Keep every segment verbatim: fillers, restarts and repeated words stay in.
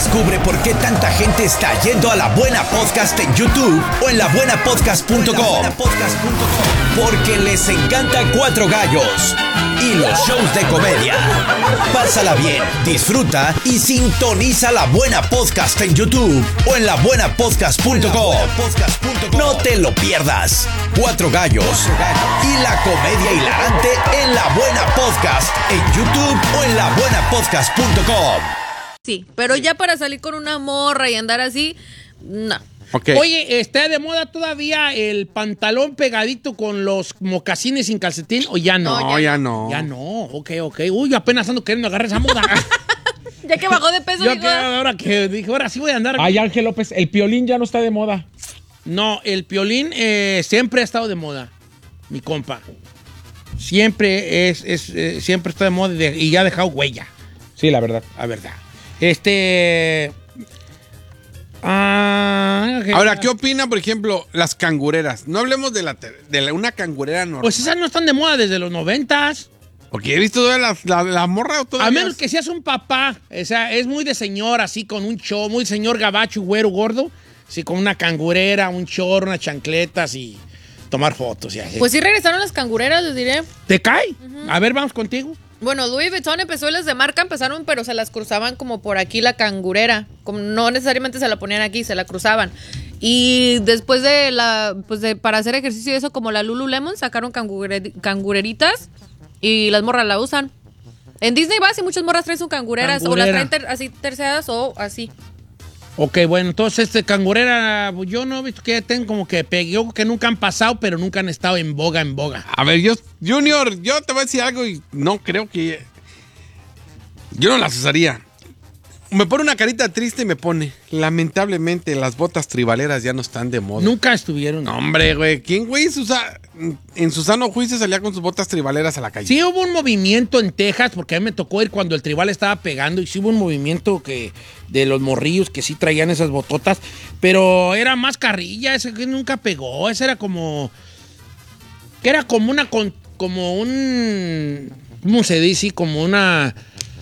Descubre por qué tanta gente está yendo a La Buena Podcast en YouTube o en la buena podcast punto com. Porque les encanta Cuatro Gallos y los shows de comedia. Pásala bien, disfruta y sintoniza La Buena Podcast en YouTube o en la buena podcast punto com. No te lo pierdas. Cuatro Gallos y la comedia hilarante en La Buena Podcast en YouTube o en la buena podcast punto com. Sí, pero ya para salir con una morra y andar así, no. Okay. Oye, ¿está de moda todavía el pantalón pegadito con los mocasines sin calcetín o ya no? No, ya no. Ya no, ok, ok. Uy, apenas ando queriendo agarrar esa moda. Ya que bajó de peso, Yo dijo. que ahora que dije, ahora sí voy a andar. Ay, Ángel López, el piolín ya no está de moda. No, el piolín eh, siempre ha estado de moda, mi compa. Siempre es, es eh, siempre está de moda de, y ya ha dejado huella. Sí, la verdad. La verdad. Este. Ah, Ahora, ¿qué opina, por ejemplo, las cangureras? No hablemos de, la, de la, una cangurera normal. Pues esas no están de moda desde los noventas. Porque he visto toda la, la, la morra. A menos que seas un papá. O sea, es muy de señor, así con un show, muy señor gabacho, güero, gordo. Sí, con una cangurera, un chorro, unas chancletas y tomar fotos. Y así. Pues sí regresaron las cangureras, les diré. ¿Te cae? Uh-huh. A ver, vamos contigo. Bueno, Louis Vuitton empezó y las de marca empezaron, pero se las cruzaban como por aquí la cangurera. Como no necesariamente se la ponían aquí, se la cruzaban. Y después de la, pues de, para hacer ejercicio y eso, como la Lululemon, sacaron cangure, cangureritas y las morras la usan. En Disney vas y muchas morras traen sus cangureras. Cangurera. O las traen ter, así terciadas o así. Ok, bueno, entonces este cangurera, yo no he visto que tengan como que yo que nunca han pasado, pero nunca han estado en boga, en boga. A ver, yo, Junior, yo te voy a decir algo y no creo que... Yo no las usaría. Me pone una carita triste y me pone, lamentablemente, las botas tribaleras ya no están de moda. Nunca estuvieron. No, hombre, güey, ¿quién, güey, usa, en su sano juicio salía con sus botas tribaleras a la calle? Sí hubo un movimiento en Texas, porque a mí me tocó ir cuando el tribal estaba pegando, y sí hubo un movimiento que de los morrillos que sí traían esas bototas, pero era más carrilla, ese que nunca pegó, ese era como... que era como una... como un... ¿cómo se dice? Como una...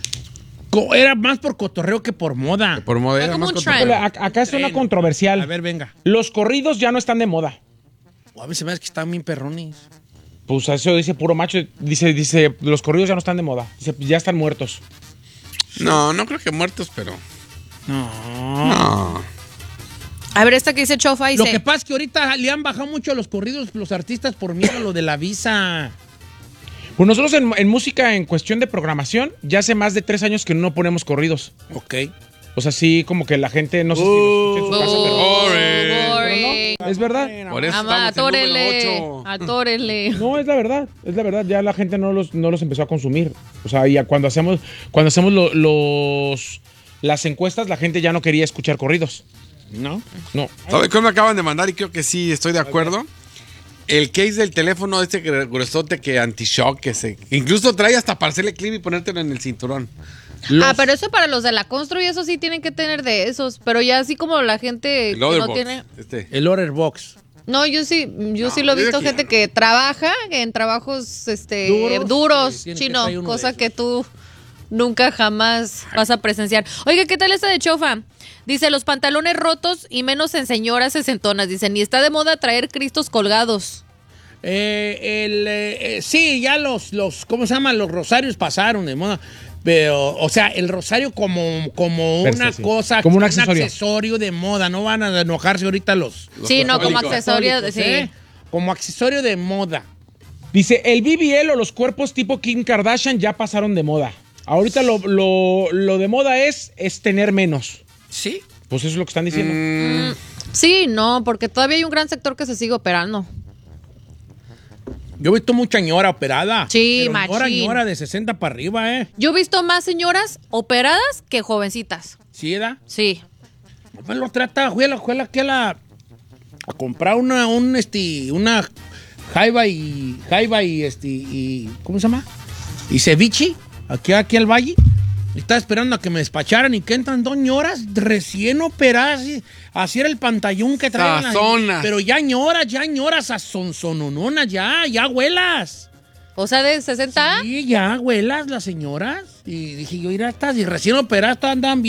Era más por cotorreo que por moda. Que por moda era, era más cotorreo. Acá es una controversial. A ver, venga. Los corridos ya no están de moda. A veces me hace que están bien perrones. Pues eso dice puro macho. Dice, dice, los corridos ya no están de moda. Dice, ya están muertos. No, no creo que muertos, pero... No. No. A ver, esta que dice Chofa dice... Lo que pasa es que ahorita le han bajado mucho los corridos los artistas por miedo a lo de la visa. Pues nosotros en, en música, en cuestión de programación, ya hace más de tres años que no ponemos corridos. Ok. O sea, sí, como que la gente, no sé si lo escucha en su casa, pero... Boring. pero no, es verdad. Por eso Amá, estamos en atórele, número ocho. atórele. No, es la verdad, es la verdad. Ya la gente no los, no los empezó a consumir. O sea, ya cuando hacemos, cuando hacemos lo, los, las encuestas, la gente ya no quería escuchar corridos. ¿No? No. ¿Sabes qué me acaban de mandar? Y creo que sí, estoy de acuerdo. Okay. El case del teléfono, este gruesote que anti-shock, que se, incluso trae hasta para hacerle clip y ponértelo en el cinturón. Los... Ah, pero eso para los de la Constru y eso sí tienen que tener de esos. Pero ya así como la gente el que no box, tiene... Este. El order box. No, yo sí, yo no, sí lo he visto, que gente no. que trabaja en trabajos este, duros, duros sí, chino, que cosa que tú nunca jamás vas a presenciar. Oiga, ¿qué tal esta de Chofa? Dice, los pantalones rotos y menos en señoras sesentonas. Dice, ni está de moda traer cristos colgados. Eh, el, eh, eh, sí, ya los, los, ¿cómo se llaman? Los rosarios pasaron de moda. Pero, o sea, el rosario como, como una Verse, sí. cosa, como un un accesorio. accesorio de moda. No van a enojarse ahorita los... los sí, no, como accesorio, católicos, sí. ¿eh? Como accesorio de moda. Dice, el B B L o los cuerpos tipo Kim Kardashian ya pasaron de moda. Ahorita lo, lo, lo de moda es, es tener menos. ¿Sí? Pues eso es lo que están diciendo. Mm, sí, no, porque todavía hay un gran sector que se sigue operando. Yo he visto mucha ñora operada. Sí, pero machín. ñora, ñora de sesenta para arriba, ¿eh? Yo he visto más señoras operadas que jovencitas. ¿Sí, edad? Sí. No me lo trata, fue la, fue la que la... a comprar una, un, este, una jaiba y, jaiba y, este, y, ¿cómo se llama? Y ceviche, aquí, aquí al valle. Estaba esperando a que me despacharan y que entran dos ñoras recién operadas. Así, así era el pantallón que traían. Sazonas. Pero ya ñoras, ya ñoras, sonsonononas, ya, ya abuelas. O sea, de sesenta. Sí, ya abuelas las señoras. Y dije yo, mira, estas y recién operadas, todas andaban bien.